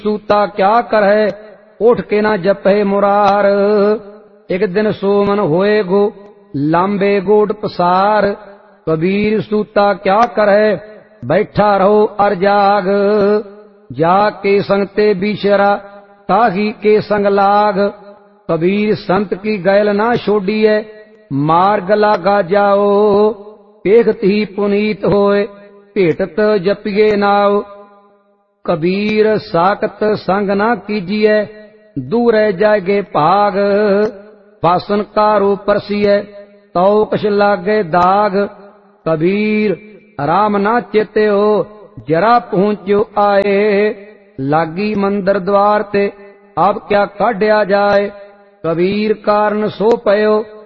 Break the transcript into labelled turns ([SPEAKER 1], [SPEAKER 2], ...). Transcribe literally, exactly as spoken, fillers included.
[SPEAKER 1] सूता क्या करहे उठ के ना जपे मुरार। एक दिन सोमन होए गो लांबे गोड पसार। कबीर सूता क्या करहे बैठा रहो अर जाग। जाके संगते बिचरा ताही के संग लाग। कबीर संत की गैल ना छोड़िए मार्ग लागा जाओ। पेखत ही पुनीत होए भेटत जपिए नाव। कबीर साकत संग ना कीजिए दूरे जागे भाग। वासन कारो परसिए तो कछ लागे दाग। कबीर राम ना चेते हो जरा पहुंचो आए। लागी मंदिर द्वार ते अब क्या काढ़या जाए। कबीर कारण सो पयो